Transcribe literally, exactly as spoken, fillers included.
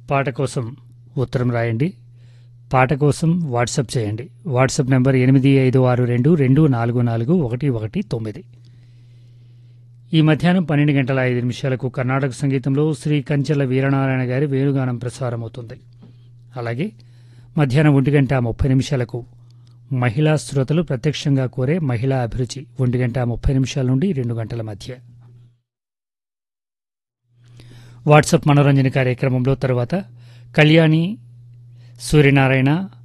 పాట కోసం ఉత్తరం రాయండి. పాట కోసం వాట్సాప్ చేయండి. వాట్సాప్ నెంబర్ ఎనిమిది ఐదు ఆరు రెండు రెండు నాలుగు నాలుగు ఒకటి ఒకటి తొమ్మిది. ఈ మధ్యాహ్నం పన్నెండు గంటల ఐదు నిమిషాలకు కర్ణాటక సంగీతంలో శ్రీ కంచెల వీరనారాయణ గారి వేణుగానం ప్రసారమవుతుంది. అలాగే మధ్యాహ్నం ఒంటి గంట ముప్పై నిమిషాలకు మహిళా శ్రోతలు ప్రత్యక్షంగా కోరే మహిళా అభిరుచి ఒంటి గంట ముప్పై నిమిషాల నుండి రెండు గంటల మధ్య. వాట్సాప్ మనోరంజన కార్యక్రమంలో తరువాత కళ్యాణి, సూర్యనారాయణ,